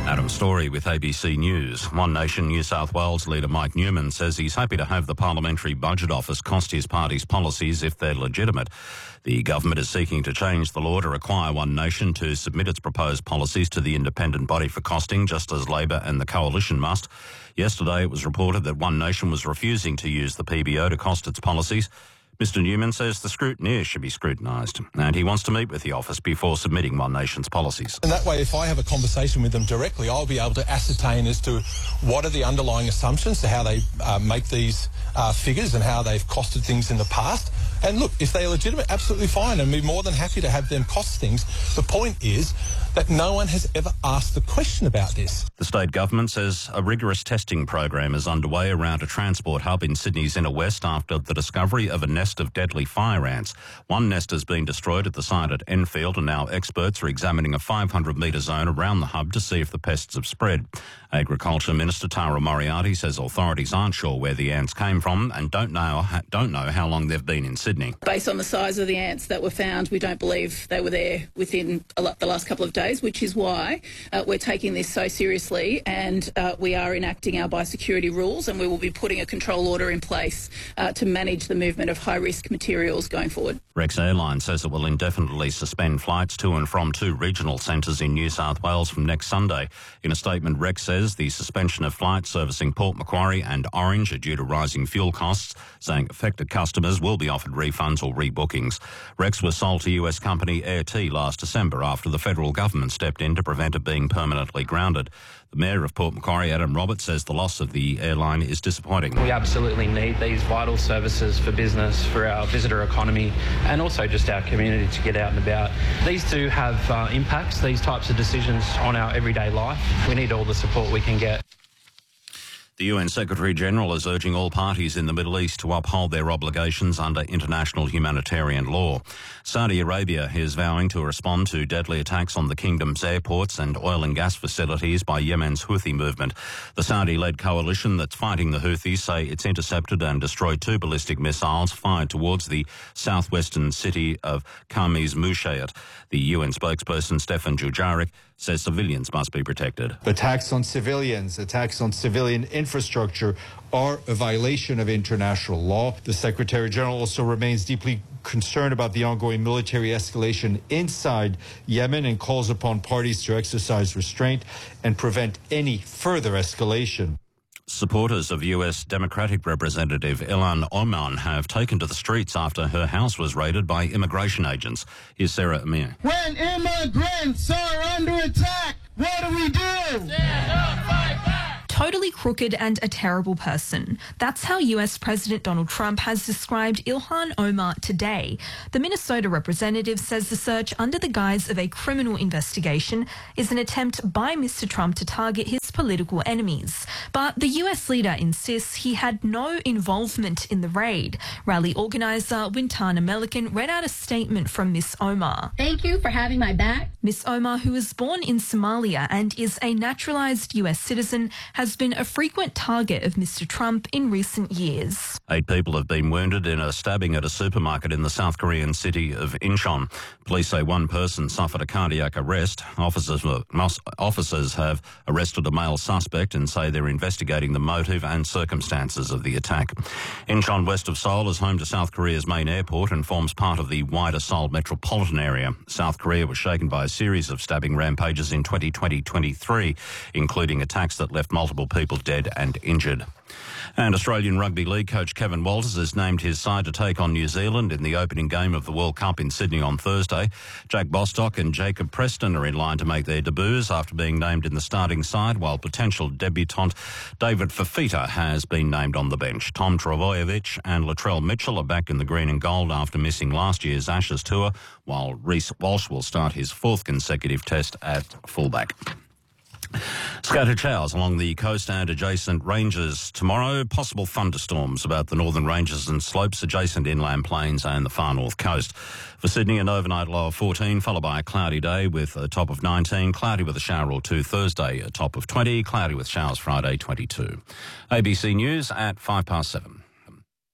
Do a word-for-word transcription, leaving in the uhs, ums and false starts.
Adam Story with A B C News. One Nation New South Wales leader Mike Newman says he's happy to have the Parliamentary Budget Office cost his party's policies if they're legitimate. The government is seeking to change the law to require One Nation to submit its proposed policies to the independent body for costing, just as Labor and the Coalition must. Yesterday it was reported that One Nation was refusing to use the P B O to cost its policies. Mister Newman says the scrutineers should be scrutinised, and he wants to meet with the office before submitting One Nation's policies. And that way, if I have a conversation with them directly, I'll be able to ascertain as to what are the underlying assumptions to how they uh, make these uh, figures and how they've costed things in the past. And look, if they're legitimate, absolutely fine, and we're more than happy to have them cost things. The point is that no one has ever asked the question about this. The state government says a rigorous testing program is underway around a transport hub in Sydney's inner west after the discovery of a nest of deadly fire ants. One nest has been destroyed at the site at Enfield, and now experts are examining a five hundred metre zone around the hub to see if the pests have spread. Agriculture Minister Tara Moriarty says authorities aren't sure where the ants came from and don't know don't know how long they've been in Sydney. Based on the size of the ants that were found, we don't believe they were there within a lot, the last couple of days, which is why uh, we're taking this so seriously, and uh, we are enacting our biosecurity rules, and we will be putting a control order in place uh, to manage the movement of high-risk materials going forward. Rex Airlines says it will indefinitely suspend flights to and from two regional centres in New South Wales from next Sunday. In a statement, Rex says the suspension of flights servicing Port Macquarie and Orange are due to rising fuel costs, saying affected customers will be offered refunds or rebookings. Rex was sold to U S company Air T last December after the federal government stepped in to prevent it being permanently grounded. The Mayor of Port Macquarie, Adam Roberts, says the loss of the airline is disappointing. We absolutely need these vital services for business, for our visitor economy, and also just our community to get out and about. These do have uh, impacts, these types of decisions, on our everyday life. We need all the support we can get. The U N Secretary-General is urging all parties in the Middle East to uphold their obligations under international humanitarian law. Saudi Arabia is vowing to respond to deadly attacks on the kingdom's airports and oil and gas facilities by Yemen's Houthi movement. The Saudi-led coalition that's fighting the Houthis say it's intercepted and destroyed two ballistic missiles fired towards the southwestern city of Khamis Mushayat. The U N spokesperson Stefan Dujarric says civilians must be protected. Attacks on civilians, attacks on civilian infrastructure are a violation of international law. The Secretary-General also remains deeply concerned about the ongoing military escalation inside Yemen and calls upon parties to exercise restraint and prevent any further escalation. Supporters of U S Democratic Representative Ilhan Omar have taken to the streets after her house was raided by immigration agents. Here's Sarah Amir. When immigrants are under attack, what do we do? Stand up, fight back. Totally crooked and a terrible person. That's how U S President Donald Trump has described Ilhan Omar today. The Minnesota representative says the search under the guise of a criminal investigation is an attempt by Mister Trump to target his political enemies. But the U S leader insists he had no involvement in the raid. Rally organiser Wintana Melican read out a statement from Miss Omar. Thank you for having my back. Miss Omar, who was born in Somalia and is a naturalised U S citizen, has been a frequent target of Mister Trump in recent years. Eight people have been wounded in a stabbing at a supermarket in the South Korean city of Incheon. Police say one person suffered a cardiac arrest. Officers, officers have arrested a male suspect and say they're investigating the motive and circumstances of the attack. Incheon, west of Seoul, is home to South Korea's main airport and forms part of the wider Seoul metropolitan area. South Korea was shaken by a series of stabbing rampages in twenty twenty to twenty-three, including attacks that left multiple people dead and injured. And Australian Rugby League coach Kevin Walters has named his side to take on New Zealand in the opening game of the World Cup in Sydney on Thursday. Jack Bostock and Jacob Preston are in line to make their debuts after being named in the starting side, while potential debutant David Fafita has been named on the bench. Tom Trbojevic and Latrell Mitchell are back in the green and gold after missing last year's Ashes tour, while Reece Walsh will start his fourth consecutive test at fullback. Scattered showers along the coast and adjacent ranges tomorrow. Possible thunderstorms about the northern ranges and slopes, adjacent inland plains and the far north coast. For Sydney, an overnight low of fourteen, followed by a cloudy day with a top of nineteen, cloudy with a shower or two Thursday, a top of twenty, cloudy with showers Friday, twenty-two. A B C News at five past seven.